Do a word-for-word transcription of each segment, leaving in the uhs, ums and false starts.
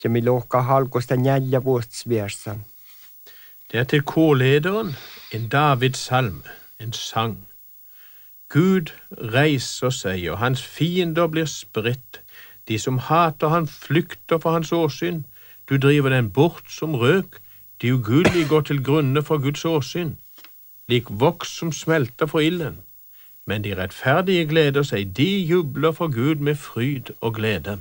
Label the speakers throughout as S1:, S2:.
S1: Ja mi låka halkosta neljä vuotsviersa.
S2: Det er til korlederen en Davids salme, en sang. Gud reiser seg, og hans fiender blir spredt. De som hater han flykter for hans åsyn. Du driver den bort som røk. De ugudelige går til grunne for Guds åsyn, lik voks som smelter for ilden. Men de rettferdige gleder seg, de jubler for Gud med fryd og glede.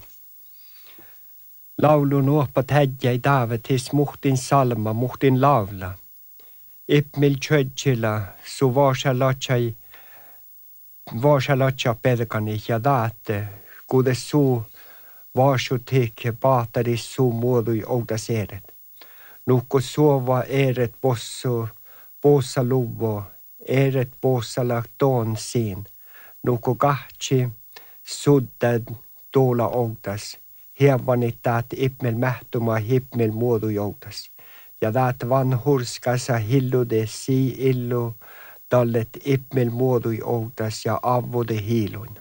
S1: Laulu nuoppa tädjä Daavetis muhtin salma, muhtin laula. Ipmil tjödjillä su vaasa latsai, vaasa latsa pelkani ja daatte, kudes su vaasu teke paataris su muodui oudas eret. Nukko suova eret possu, possa luvo, eret possa laktoon siin. Nukko kahtsi, suddad tuola oudas. Hievani täät ipmel mähtuma hipmel muodu joutas. Ja täät vanhurskassa hillude si illu tallet ipmel muodu joutas ja avvode hiilun.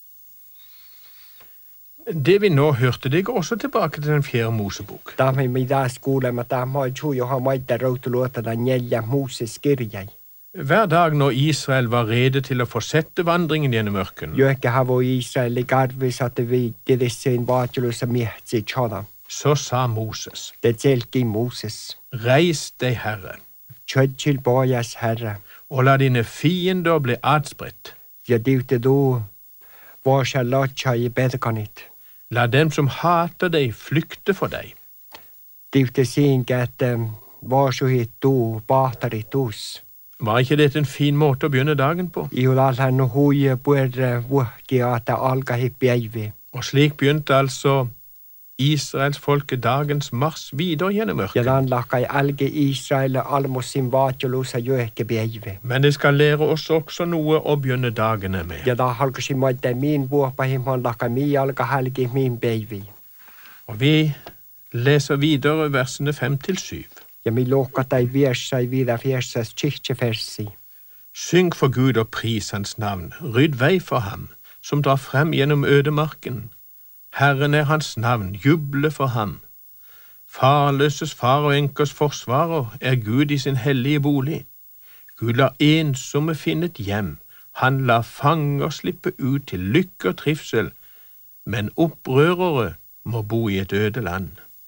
S2: Det vi nå hørte, det går også tilbake til den fjerde Mosebok.
S1: Tämä mitä kuulemme, tämä on sujuha maita routuluotada neljä Moses-kirjai.
S2: Hver dag når Israel var rede til å fortsette vandringen gjennom ørkenen,
S1: Joekka havo Israeli karvis at vi tidessein vaatilussa mietsi tjana.
S2: så sa Moses,
S1: Det selki Moses.
S2: reis deg, Herre,
S1: Tjödjil bojas herre.
S2: og la dine fiender bli adspredt.
S1: Ja diute du vaasa latsa i bedkanit.
S2: La dem som hater deg flykte for deg.
S1: Diute siinkä, että vaasuhit tuu pahtarit uus.
S2: Var ikke dette en fin måte å begynne dagen på?
S1: Iulalhan hui puerre vuhki ata alkahi päivi.
S2: Og slik begynte altså Israels folke dagens mars videre gjennom
S1: Ja
S2: ørkenen.
S1: dan lakai alge Israel almosin vaatilussa joehke päivi.
S2: Men det skal lære oss også noe å begynne dagene med.
S1: Ja da halkasi maita min vuopahimman lakai mi alka halki min päivi.
S2: Og vi leser videre versene fem til syv.
S1: Ja mi lohkatai viersai vida viersas tjihtsefersi.
S2: Syng for Gud og pris hans navn. Rydd vei for ham, som drar frem gjennom ødemarken. Herren er hans navn, juble for ham. Farløses far og enkers forsvarer er Gud i sin hellige bolig. Gud lar ensomme finne et hjem. Han lar fanger slippe ut til lykke og trivsel. Men opprørere må bo i et øde land.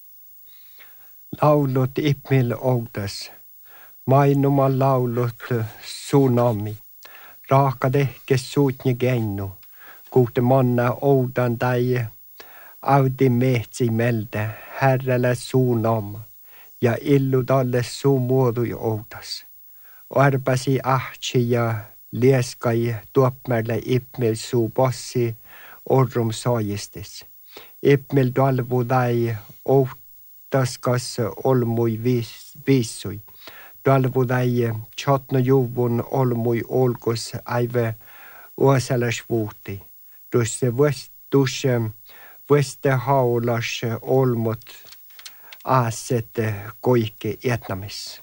S1: Laulut ipmil oudas. Mainuma laulut sunami. Raaka tehke suutni gennu. Kuhte manna oudan tai audi mehtsi melde. Herrelle suunama. Ja illu talle suu muodui oudas. Arpasi ahtsi ja lieskai tuopmerle ipmil suu possi orrum saajistis. Ipmil talvu tai oudas. Taskas olmui viissui. Talvudai tjotno juvun olmui olkus aive uasalas vuuti. Tusse vuostusse vuoste haulas olmut aasette koike etnamis.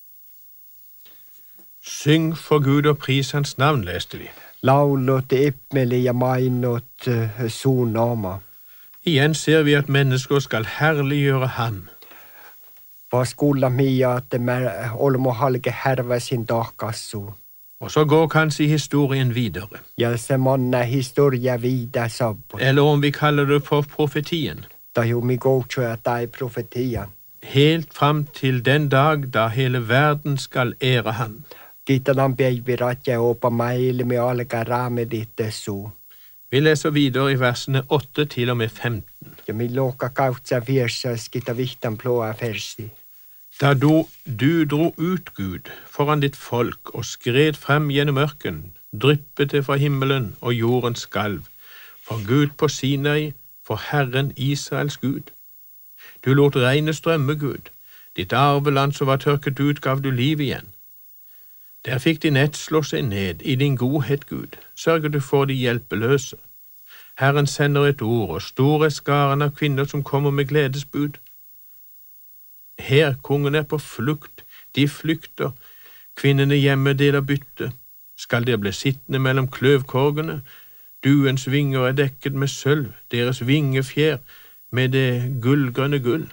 S2: Syng for Gud og pris hans navn, leste vi.
S1: Laulut ipmeli ja mainut suunama.
S2: Igjen ser vi at mennesker skal herliggjøre ham.
S1: Vas kuulla mia, että mä olmo halke härväsin tahkassu.
S2: Og så går kanskje historien videre.
S1: Ja se manna historia vida sabbo.
S2: Eller om vi kaller det for profetien.
S1: Tai mi goutsoja tai profetian.
S2: Helt fram til den dag da hele verden skal ære ham.
S1: Kiitan päivi ratja opa maille me alka raameditte suu.
S2: Vi leser videre i versene åtte til og med femten.
S1: Ja mi lohka kautsa viersas kita vihtan ploa fersi.
S2: Da du, du dro ut, Gud, foran ditt folk og skred frem gjennom ørken, dryppet det fra himmelen og jorden skalv, for Gud på Sinai, for Herren Israels Gud. Du lot regnet strømme, Gud. Ditt arveland som var tørket ut, gav du liv igjen. Der fikk de nett slå seg ned i din godhet, Gud. Sørger du for de hjelpeløse. Herren sender et ord, og store skaren av kvinner som kommer med gledesbud. Her kongen er på flukt, de flykter, kvinnene hjemme deler bytte. Skal dere bli sittende mellom kløvkorgene? Duens vinger er dekket med sølv, deres vingefjær med det gullgrønne gull.